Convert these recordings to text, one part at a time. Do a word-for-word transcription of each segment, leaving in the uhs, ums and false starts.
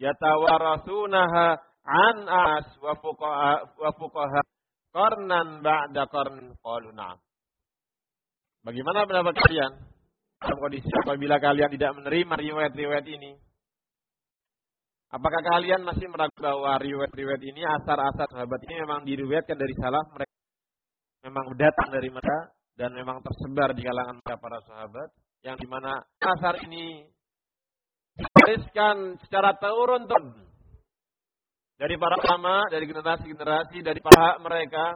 yatawarasunaha an as wa fuqaha wa fuqaha qarnan ba'da qarn qalu na'am. Bagaimana pendapat kalian dalam kondisi apabila kalian tidak menerima riwayat-riwayat ini? Apakah kalian masih meragu bahwa riwayat-riwayat ini, asar-asar sahabat ini memang diriwayatkan dari salaf, mereka memang datang dari mereka dan memang tersebar di kalangan para sahabat, yang dimana asar ini diwariskan secara turun-temurun dari para ulama, dari generasi-generasi, dari para mereka,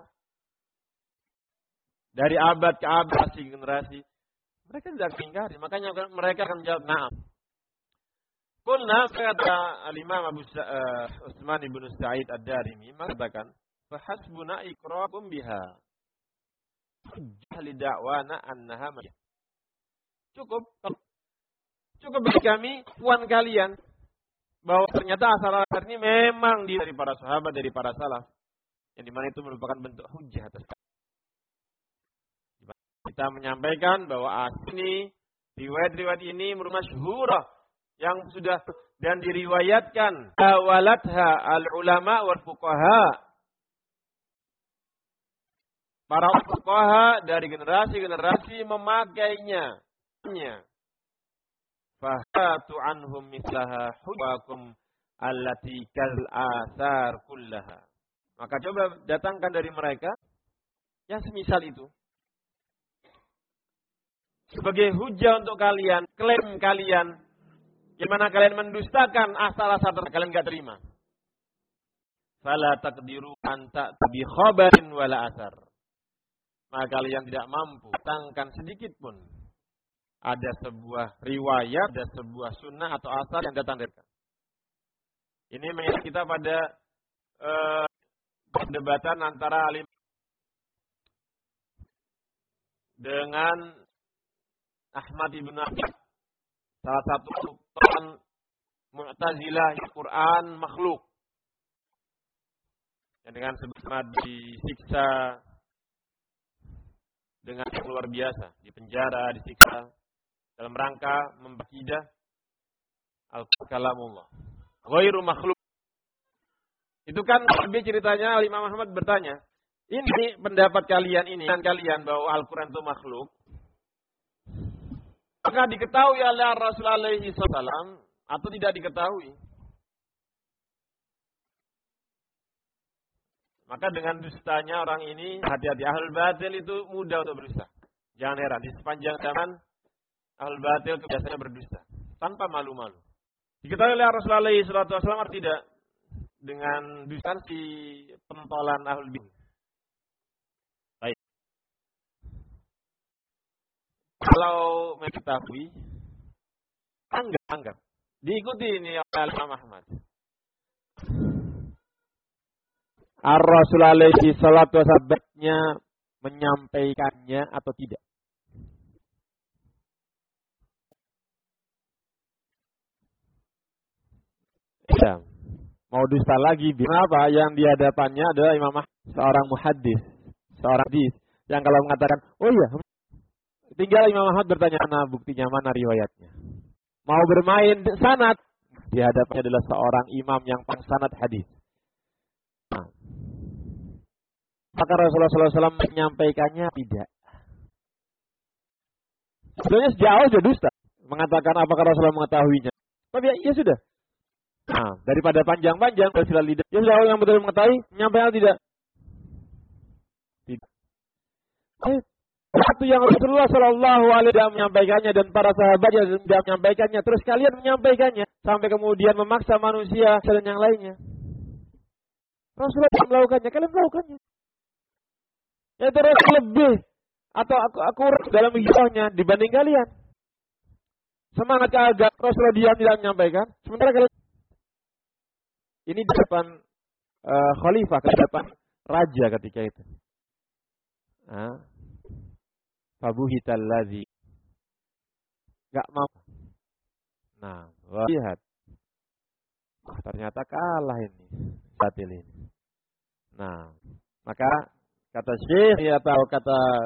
dari abad ke abad, generasi. Mereka tidak ingkari, makanya mereka akan menjawab na'am. Qulna, kata al-Imam Abu uh, Utsman ibn Sa'id ad-Darimi mengatakan, "Fahasbuna iqra'um biha. Hujjah li da'wana annaha mayyah." Cukup cukup bagi kami puan kalian bahwa ternyata asal-asal ini memang dari para sahabat, dari para salaf, yang dimana itu merupakan bentuk hujjah atas kami. Kita menyampaikan bahwa asli riwayat-riwayat ini merupakan masyhurah yang sudah dan diriwayatkan awalatha al-ulama wal fuqaha. Para fuqaha dari generasi-generasi memakainya. Fahatu anhum mislaha hujwakum allati kal athar kullaha. Maka coba datangkan dari mereka yang semisal itu. Sebagai hujah untuk kalian, klaim kalian, yang mana kalian mendustakan asal-asal kalian enggak terima. Fala taqdiru an ta'ti khabarin wala asar. Maka kalian tidak mampu datangkan sedikit pun ada sebuah riwayat, ada sebuah sunnah atau asar yang datang dari mereka. Ini mengingat kita pada uh, perdebatan antara alim dengan Ahmad ibn Abi, salah satu tokoh Mu'tazilah, Quran makhluk. Yang dengan sebab disiksa dengan yang luar biasa, dipenjara, disiksa dalam rangka membakidah al-kalamullah. Ghairu makhluk. Itu kan lebih ceritanya Imam Ahmad bertanya, ini pendapat kalian ini dan kalian bahwa Al-Quran itu makhluk. Maka diketahui oleh Rasulullah shallallahu alaihi wasallam atau tidak diketahui. Maka dengan dustanya orang ini, hati-hati. Ahlul batil itu mudah untuk berdusta. Jangan heran, di sepanjang zaman ahlul batil biasanya berdusta tanpa malu-malu. Diketahui oleh Rasulullah shallallahu alaihi wasallam atau tidak dengan dusta si pentolan ahlul bidah. Baik. Kalau mengetahui, anggap, anggap. Diikuti ini oleh Imam Ahmad. Ar-Rasul alaihi salatu wasallam menyampaikannya atau tidak? Ya. Mau dusta lagi, kenapa? Yang di hadapannya adalah Imam Ahmad, seorang muhaddis, seorang hadis yang kalau mengatakan, oh iya, tinggal Imam Ahmad bertanya, mana buktinya, mana riwayatnya. Mau bermain sanad, di hadapannya adalah seorang imam yang pangsanad hadis. Nah. Maka Rasulullah shallallahu alaihi wasallam menyampaikannya tidak. Sebenarnya sejauh sudah dusta. Mengatakan apakah Rasulullah mengetahuinya. Tapi ya, ya sudah. Nah, daripada panjang-panjang, bersilah lidah. Ya sudah, yang betul mengetahui, menyampaikan tidak. Tidak. Eh, waktu yang Rasulullah shallallahu alaihi wasallam menyampaikannya dan para sahabatnya tidak menyampaikannya, terus kalian menyampaikannya sampai kemudian memaksa manusia dan yang lainnya. Rasulullah tidak melakukannya, kalian melakukannya. Ya terus lebih atau aku akurat dalam hidupnya dibanding kalian. Semangat keagak Rasulullah diam tidak menyampaikan, sementara kalian ini di depan uh, khalifah, di depan raja ketika itu. Nah, fabuhital ladzi enggak mau. Nah, lihat. Oh, ternyata kalah ini batil ini. Nah, maka kata Syekh atau kata